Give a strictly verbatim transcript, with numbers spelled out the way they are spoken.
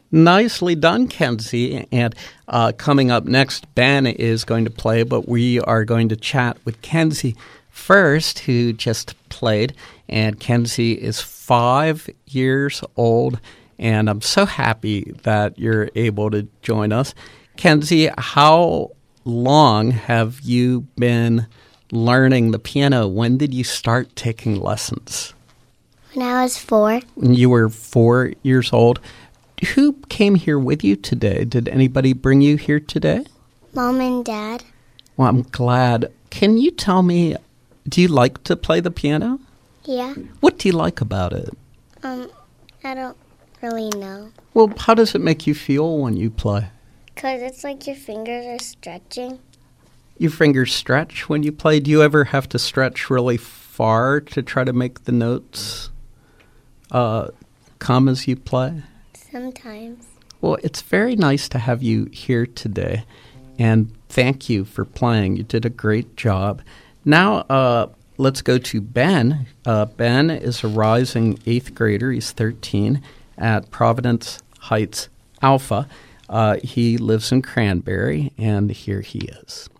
Nicely done, Kenzie. And uh, coming up next, Ben is going to play, but we are going to chat with Kenzie first, who just played. And Kenzie is five years old, and I'm so happy that you're able to join us. Kenzie, how long have you been learning the piano? When did you start taking lessons? When I was four. When you were four years old. Who came here with you today? Did anybody bring you here today? Mom and Dad. Well, I'm glad. Can you tell me, do you like to play the piano? Yeah. What do you like about it? Um, I don't really know. Well, how does it make you feel when you play? Because it's like your fingers are stretching. Your fingers stretch when you play? Do you ever have to stretch really far to try to make the notes uh, come as you play? Sometimes. Well, it's very nice to have you here today, and thank you for playing. You did a great job. Now, uh, let's go to Ben. Uh, Ben is a rising eighth grader. He's thirteen at Providence Heights Alpha. Uh, he lives in Cranberry, and here he is.